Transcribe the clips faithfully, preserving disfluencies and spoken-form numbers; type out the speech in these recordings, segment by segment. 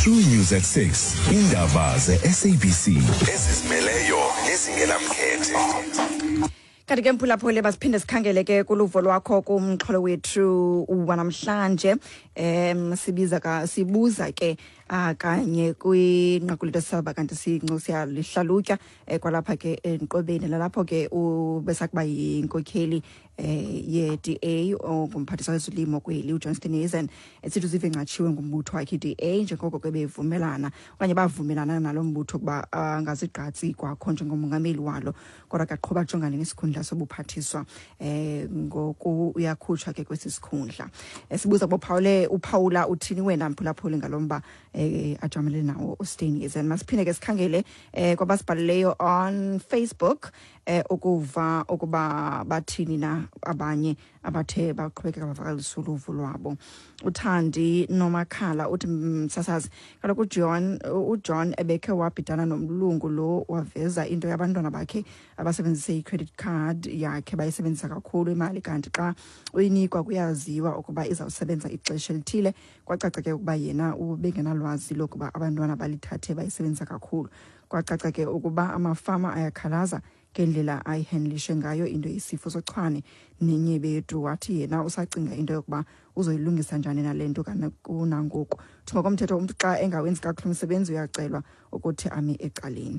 True News at six. Indaba ze-S A B C ezizimeleyo nezingenamkhethe. Kanti ke mphulaphule basiphinde sikhangele ke kuluvo lwakho kumxholo wethu wanamhlanje em sibiza ka sibuza ke kanye kwinqaku lethu saba kanti sincosiya lihlalutya kwalapha ke enqobeni lalapho ke ubesakuba yinkokheli eh ye D A ongumphathiswa wezolimo kweli uJohnston Hazen esithi uzive ngachiwe ngumbutho wakhe D A njengoko ke bevumelana okanye bavumelana nalombutho kuba angazigqatsi kwakho njengomongameli walo kodwa kaqhubeka jongana nesikhundla sobuphathiswa eh ngoku uyakhutshwa ke kwesisikhundla sibuza bophawule uPaula uthini wena mphulaphule ngalomba eh ajamele nawo uStain Hazen masiphinde ke sikhangele eh kwabasibhalileyo on Facebook eh ukuva ukuba bathini na abanye abathe baqhubekeka bavakalisa uluvo lwabo uThandi Nomakhala uthi msasazi kaloku uJohn uJohn ebekhe wabhidana nomlungu lo waveza into yabantwana bakhe abasebenzise icredit card yakhe bayisebenzisa kakhulu imali kanti xa uyinikwa kuyaziwa ukuba izawusebenza ixesha elithile kwacaca ke ukuba yena ubengenalwazi lokuba abantwana balithathe bayisebenzisa kakhulu kwacaca ke ukuba amafama ayakhalaza ngendlela ayihandlishe ngayo into isifo sochwane nenyebe yethu wathi yena usacinga into yokuba uzoyilungisa njani nalento kana kunangoku thuma komthetho umuntu xa engawenzi kakhulu umsebenzi uyacelwa ukuthi ame ecaleni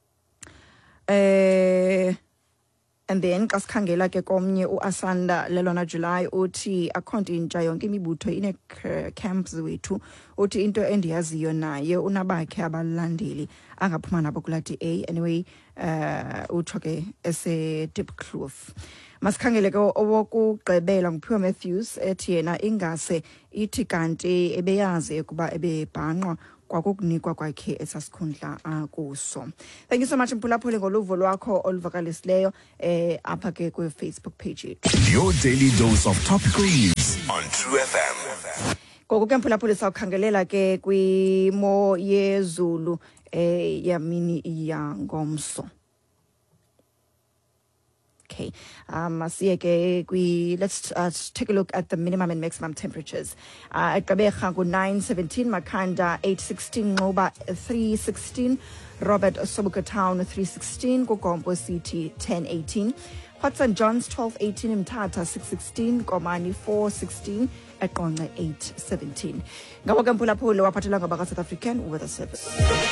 eh and then xa sikhangela ke komnye uAsanda Lelona July uthi akhonto intsha yonke imibutho ine camps wethu uthi into endiyaziyo naye unabakhe abalandeli angaphuma nabo kula D A anyway uh utho ke ese Diepkloof masikhangele ke owokugqibela nguPhiwa Matthews ethi yena ingase ithi kanti ebeyazi ukuba ebebhanqwa kwakukunikwa kwakhe esasikhundla akuso. Thank you so much mphulaphule ngoluvo lwakho oluvakalisileyo eh apha ke ku Facebook page yethu. Your daily dose of topical news on True F M. Gogo ke mphulaphule sawukhangelela ke kwimo yezulu eh yamini iya ngomso. Okay, um, let's uh, take a look at the minimum and maximum temperatures. Uh, at Gqeberha nine seventeen, Makhanda eight sixteen, Ngoba three sixteen, Robert Sobukwe Town three sixteen, Gogompo City ten eighteen, Port Saint John's twelve eighteen, Mthatha six sixteen, Komani four sixteen, at Qonce eight seventeen. Ngabo ke mphulaphule waphathelwa ngabaka South African Weather Service.